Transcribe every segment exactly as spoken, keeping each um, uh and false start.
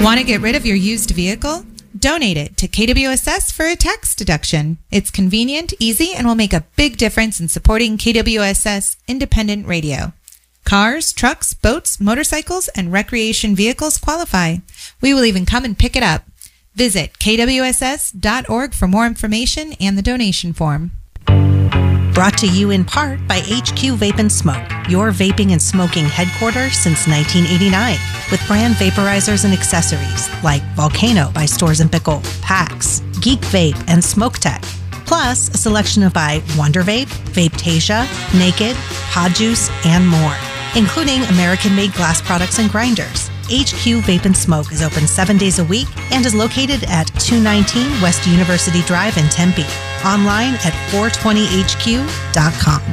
Want to get rid of your used vehicle? Donate it to K W S S for a tax deduction. It's convenient, easy, and will make a big difference in supporting K W S S independent radio. Cars, trucks, boats, motorcycles, and recreation vehicles qualify. We will even come and pick it up. Visit K W S S dot org for more information and the donation form. Brought to you in part by H Q Vape and Smoke, your vaping and smoking headquarters since nineteen eighty-nine, with brand vaporizers and accessories like Volcano by Storz and Bickel, Pax, Geek Vape, and Smoke Tech. Plus, a selection of by Wonder Vape, Vapetasia, Naked, Pod Juice, and more, including American-made glass products and grinders. H Q Vape and Smoke is open seven days a week and is located at two nineteen West University Drive in Tempe. Online at four twenty H Q dot com.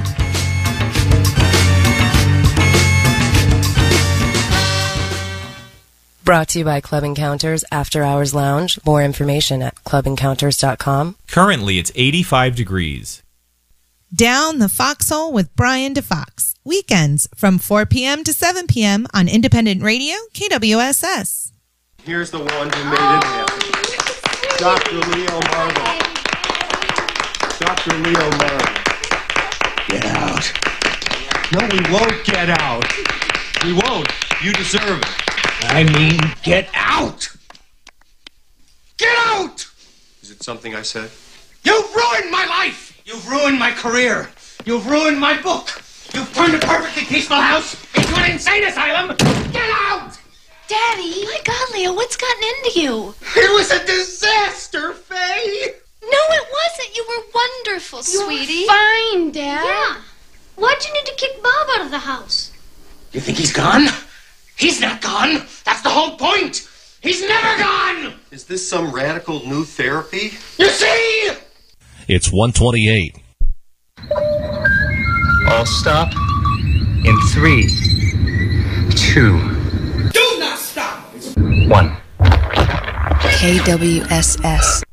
Brought to you by Club Encounters After Hours Lounge. More information at club encounters dot com. Currently, it's eighty-five degrees. Down the Foxhole with Brian DeFox. Weekends from four p.m. to seven p.m. on Independent Radio, K W S S. Here's the one who made it happen. Doctor Leo Marvin. Doctor Leo Marvin. Get out. No, we won't get out. We won't. You deserve it. I mean, get out! Get out! Is it something I said? You've ruined my life! You've ruined my career! You've ruined my book! You've turned a perfectly peaceful house into an insane asylum! Get out! Daddy! My God, Leo, what's gotten into you? It was a disaster, Faye! No, it wasn't. You were wonderful, sweetie. You're fine, Dad. Yeah. Why'd you need to kick Bob out of the house? You think he's gone? He's not gone! That's the whole point! He's never gone! Is this some radical new therapy? You see? It's one twenty-eight. All stop in three, two, do not stop! one. K W S S.